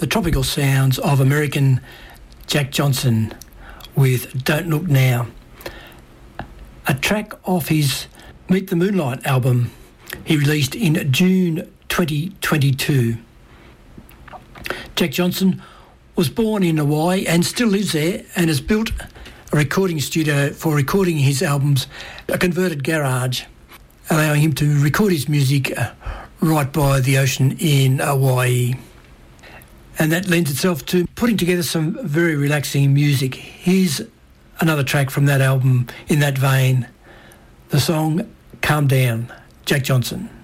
the tropical sounds of American Jack Johnson with Don't Look Now, a track off his Meet the Moonlight album he released in June 2022. Jack Johnson was born in Hawaii and still lives there, and has built a recording studio for recording his albums, a converted garage, allowing him to record his music right by the ocean in Hawaii. And that lends itself to putting together some very relaxing music. Here's another track from that album in that vein, the song Calm Down, Jack Johnson.